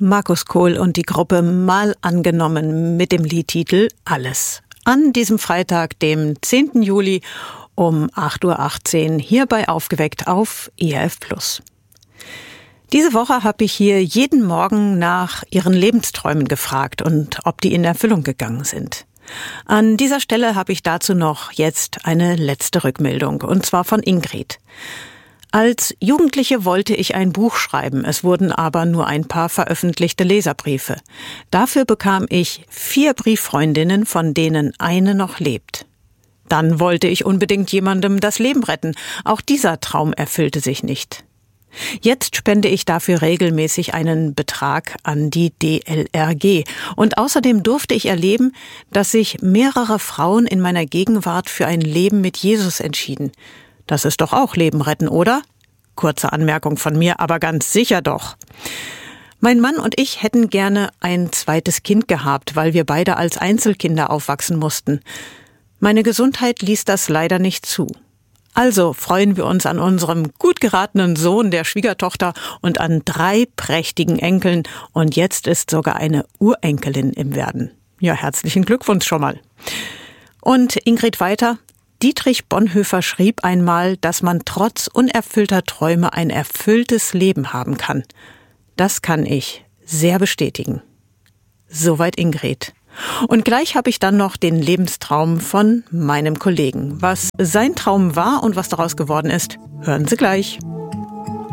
Markus Kohl und die Gruppe Mal angenommen mit dem Liedtitel Alles. An diesem Freitag, dem 10. Juli um 8.18 Uhr hier bei Aufgeweckt auf ERF Plus. Diese Woche habe ich hier jeden Morgen nach ihren Lebensträumen gefragt und ob die in Erfüllung gegangen sind. An dieser Stelle habe ich dazu noch jetzt eine letzte Rückmeldung, und zwar von Ingrid. Als Jugendliche wollte ich ein Buch schreiben, es wurden aber nur ein paar veröffentlichte Leserbriefe. Dafür bekam ich 4 Brieffreundinnen, von denen eine noch lebt. Dann wollte ich unbedingt jemandem das Leben retten. Auch dieser Traum erfüllte sich nicht. Jetzt spende ich dafür regelmäßig einen Betrag an die DLRG. Und außerdem durfte ich erleben, dass sich mehrere Frauen in meiner Gegenwart für ein Leben mit Jesus entschieden. Das ist doch auch Leben retten, oder? Kurze Anmerkung von mir, aber ganz sicher doch. Mein Mann und ich hätten gerne ein zweites Kind gehabt, weil wir beide als Einzelkinder aufwachsen mussten. Meine Gesundheit ließ das leider nicht zu. Also freuen wir uns an unserem gut geratenen Sohn der Schwiegertochter und an 3 prächtigen Enkeln. Und jetzt ist sogar eine Urenkelin im Werden. Ja, herzlichen Glückwunsch schon mal. Und Ingrid weiter. Dietrich Bonhoeffer schrieb einmal, dass man trotz unerfüllter Träume ein erfülltes Leben haben kann. Das kann ich sehr bestätigen. Soweit Ingrid. Und gleich habe ich dann noch den Lebenstraum von meinem Kollegen. Was sein Traum war und was daraus geworden ist, hören Sie gleich.